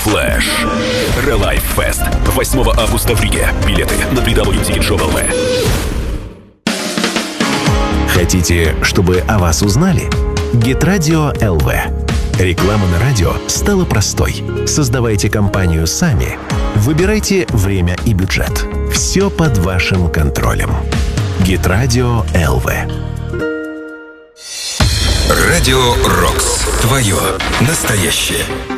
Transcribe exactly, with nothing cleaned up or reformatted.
Флэш. Релайф Фест. восьмого августа в Риге. Билеты на дабл ю дабл ю ти точка эл ви. Хотите, чтобы о вас узнали? Геtradio точка эл ви. Реклама на радио стала простой. Создавайте компанию сами. Выбирайте время и бюджет. Все под вашим контролем. Геtradio точка эл ви. Радио Рокс. Твое настоящее.